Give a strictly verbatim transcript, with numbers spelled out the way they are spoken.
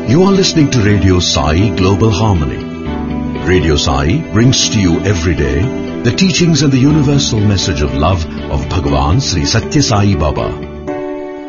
You are listening to Radio Sai Global Harmony. Radio Sai brings to you every day the teachings and the universal message of love of Bhagavan Sri Satya Sai Baba.